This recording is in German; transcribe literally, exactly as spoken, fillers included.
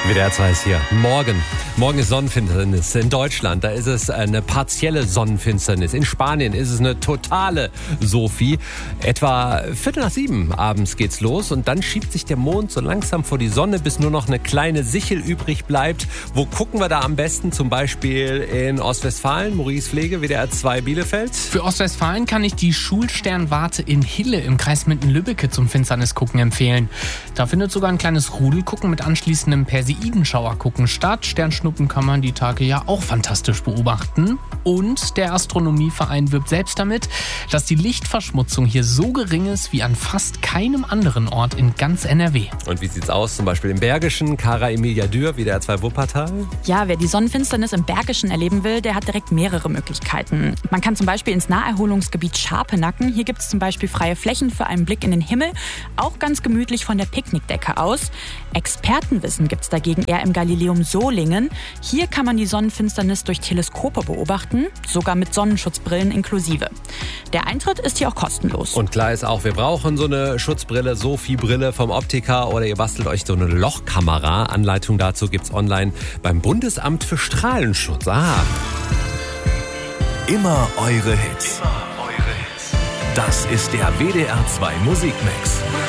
W D R zwei ist hier. Morgen. Morgen ist Sonnenfinsternis in Deutschland. Da ist es eine partielle Sonnenfinsternis. In Spanien ist es eine totale Sophie. Etwa Viertel nach sieben abends geht's los und dann schiebt sich der Mond so langsam vor die Sonne, bis nur noch eine kleine Sichel übrig bleibt. Wo gucken wir da am besten? Zum Beispiel in Ostwestfalen. Maurice Pflege, W D R zwei Bielefeld. Für Ostwestfalen kann ich die Schulsternwarte in Hille im Kreis Minden-Lübbecke zum Finsternisgucken empfehlen. Da findet sogar ein kleines Rudelgucken mit anschließendem Perseidenschauergucken statt. Sternschnuppen kann man die Tage ja auch fantastisch beobachten. Und der Astronomieverein wirbt selbst damit, dass die Lichtverschmutzung hier so gering ist wie an fast keinem anderen Ort in ganz N R W. Und wie sieht's aus zum Beispiel im Bergischen? Kara Emilia Dürr, W D R zwei Wuppertal. Ja, wer die Sonnenfinsternis im Bergischen erleben will, der hat direkt mehrere Möglichkeiten. Man kann zum Beispiel ins Naherholungsgebiet Scharpenacken. Hier gibt es zum Beispiel freie Flächen für einen Blick in den Himmel. Auch ganz gemütlich von der Picknickdecke aus. Expertenwissen gibt es dagegen eher im Galileum Solingen. Hier kann man die Sonnenfinsternis durch Teleskope beobachten, sogar mit Sonnenschutzbrillen inklusive. Der Eintritt ist hier auch kostenlos. Und klar ist auch, wir brauchen so eine Schutzbrille, Sophie-Brille vom Optiker oder ihr bastelt euch so eine Lochkamera. Anleitung dazu gibt's online beim Bundesamt für Strahlenschutz. Ah. Immer eure Hits. Immer eure Hits. Das ist der W D R zwei Musikmix.